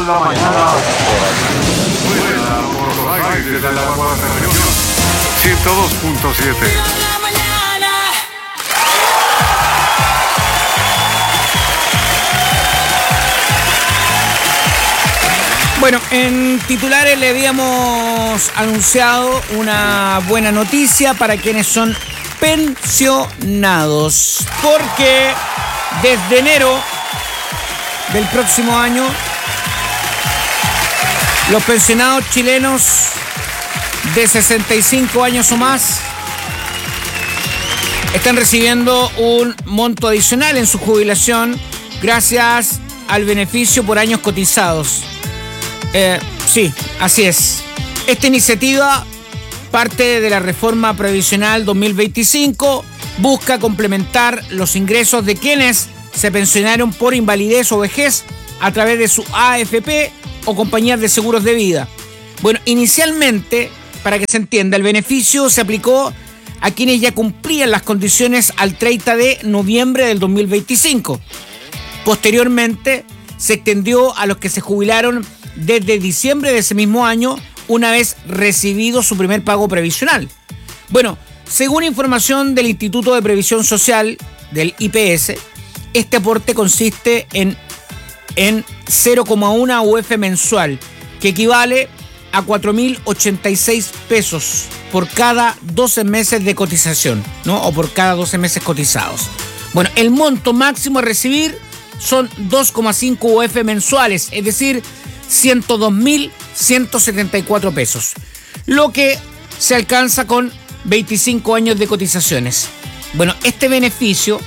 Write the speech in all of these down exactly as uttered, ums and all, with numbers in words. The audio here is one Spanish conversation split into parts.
La mañana. Vuela por los aires de la cuarta región. ciento dos punto siete. Bueno, en titulares le habíamos anunciado una buena noticia para quienes son pensionados, porque desde enero del próximo año los pensionados chilenos de sesenta y cinco años o más están recibiendo un monto adicional en su jubilación gracias al beneficio por años cotizados. Eh, sí, así es. Esta iniciativa, parte de la reforma previsional dos mil veinticinco, busca complementar los ingresos de quienes se pensionaron por invalidez o vejez a través de su A F P o compañías de seguros de vida. Bueno, inicialmente, para que se entienda, el beneficio se aplicó a quienes ya cumplían las condiciones al treinta de noviembre del dos mil veinticinco. Posteriormente, se extendió a los que se jubilaron desde diciembre de ese mismo año, una vez recibido su primer pago previsional. Bueno, según información del Instituto de Previsión Social, del I P S, este aporte consiste en, en cero coma uno U F mensual, que equivale a cuatro mil ochenta y seis pesos por cada doce meses de cotización, ¿no? O por cada doce meses cotizados. Bueno, el monto máximo a recibir son dos coma cinco U F mensuales, es decir, ciento dos mil ciento setenta y cuatro pesos, lo que se alcanza con veinticinco años de cotizaciones. Bueno, este beneficio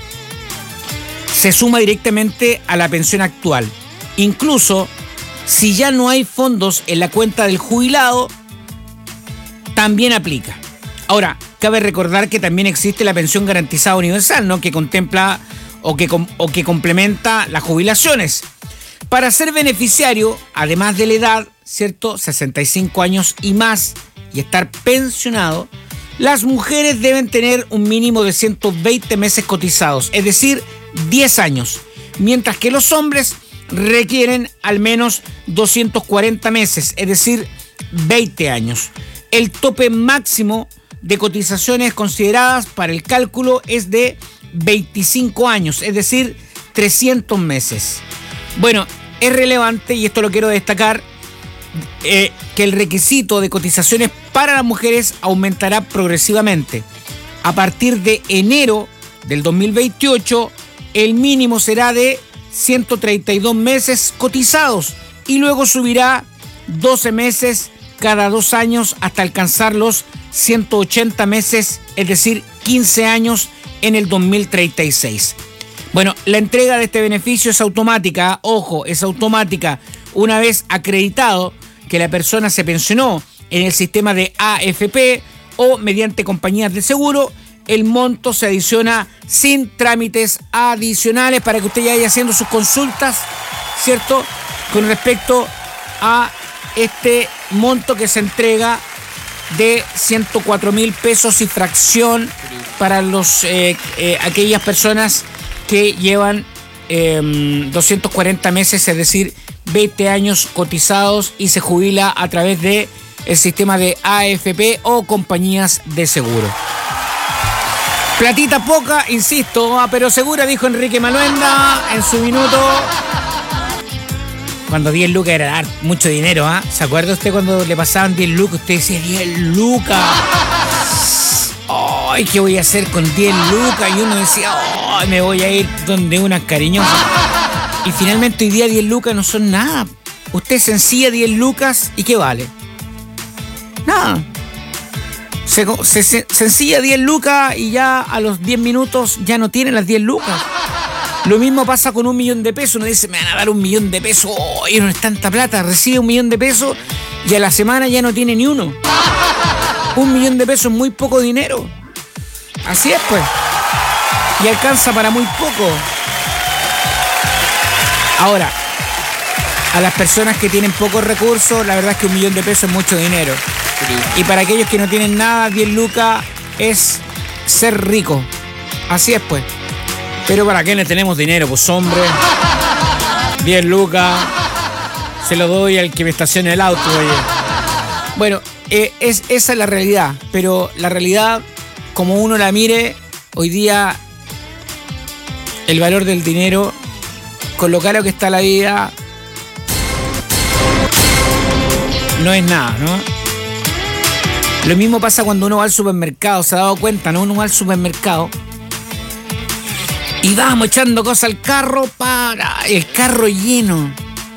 se suma directamente a la pensión actual. Incluso si ya no hay fondos en la cuenta del jubilado, también aplica. Ahora, cabe recordar que también existe la pensión garantizada universal, ¿no? Que contempla o que, o que complementa las jubilaciones. Para ser beneficiario, además de la edad, ¿cierto?, sesenta y cinco años y más, y estar pensionado, las mujeres deben tener un mínimo de ciento veinte meses cotizados, es decir, diez años, mientras que los hombres requieren al menos doscientos cuarenta meses, es decir, veinte años. El tope máximo de cotizaciones consideradas para el cálculo es de veinticinco años, es decir, trescientos meses. Bueno, es relevante, y esto lo quiero destacar, eh, que el requisito de cotizaciones para las mujeres aumentará progresivamente. A partir de enero del dos mil veintiocho, el mínimo será de ciento treinta y dos meses cotizados y luego subirá doce meses cada dos años hasta alcanzar los ciento ochenta meses, es decir, quince años en el dos mil treinta y seis. Bueno, la entrega de este beneficio es automática, ojo, es automática. Una vez acreditado que la persona se pensionó en el sistema de A F P o mediante compañías de seguro, el monto se adiciona sin trámites adicionales para que usted ya vaya haciendo sus consultas, ¿cierto?, con respecto a este monto que se entrega de ciento cuatro mil pesos y fracción para los eh, eh, aquellas personas que llevan eh, doscientos cuarenta meses, es decir, veinte años cotizados, y se jubila a través de el sistema de A F P o compañías de seguro. Platita poca, insisto, pero segura, dijo Enrique Maluenda en su minuto. Cuando diez lucas era dar mucho dinero, ¿ah? ¿eh? ¿Se acuerda usted cuando le pasaban diez lucas? Usted decía, diez lucas. Ay, ¿qué voy a hacer con diez lucas? Y uno decía, ay, me voy a ir donde unas cariñosas. Y finalmente hoy día diez lucas no son nada. Usted sencilla diez lucas, ¿y qué vale? Nada. Se, se, se, sencilla diez lucas y ya a los diez minutos ya no tiene las diez lucas. Lo mismo pasa con un millón de pesos. Uno dice, me van a dar un millón de pesos. Oh, no es tanta plata. Recibe un millón de pesos y a la semana ya no tiene ni uno. Un millón de pesos es muy poco dinero. Así es, pues. Y alcanza para muy poco. Ahora, a las personas que tienen pocos recursos, la verdad es que un millón de pesos es mucho dinero. Sí. Y para aquellos que no tienen nada, diez lucas es ser rico. Así es, pues. Pero para quienes tenemos dinero, pues hombre, diez lucas Se lo doy al que me estacione el auto, oye. Bueno, eh, es, esa es la realidad, pero la realidad, como uno la mire, hoy día el valor del dinero, con lo caro que está la vida, no es nada, ¿no? Lo mismo pasa cuando uno va al supermercado, se ha dado cuenta, ¿no? Uno va al supermercado y vamos echando cosas al carro, para el carro lleno.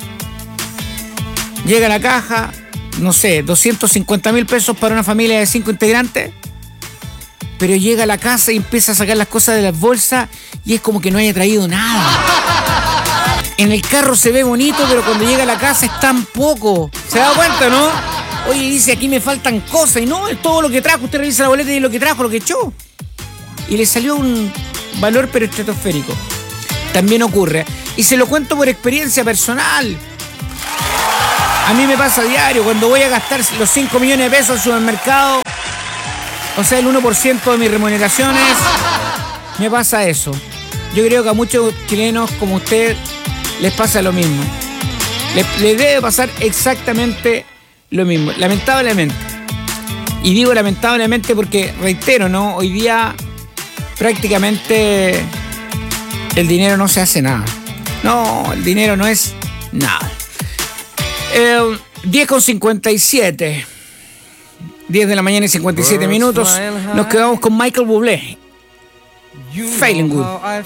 Llega a la caja, no sé, doscientos cincuenta mil pesos para una familia de cinco integrantes, pero llega a la casa y empieza a sacar las cosas de las bolsas y es como que no haya traído nada. En el carro se ve bonito, pero cuando llega a la casa es tan poco. ¿Se da cuenta, no? Oye, dice, aquí me faltan cosas, y no, es todo lo que trajo. Usted revisa la boleta y es lo que trajo, lo que echó. Y le salió un valor pero estratosférico. También ocurre. Y se lo cuento por experiencia personal. A mí me pasa a diario, cuando voy a gastar los cinco millones de pesos al supermercado, o sea, el uno por ciento de mis remuneraciones, me pasa eso. Yo creo que a muchos chilenos como usted les pasa lo mismo. Les, les debe pasar exactamente lo mismo, lamentablemente. Y digo lamentablemente porque, reitero, ¿no? Hoy día prácticamente el dinero no se hace nada. No, el dinero no es nada. Eh, diez con cincuenta y siete. diez de la mañana y cincuenta y siete minutos. Nos quedamos con Michael Bublé. Feeling Good.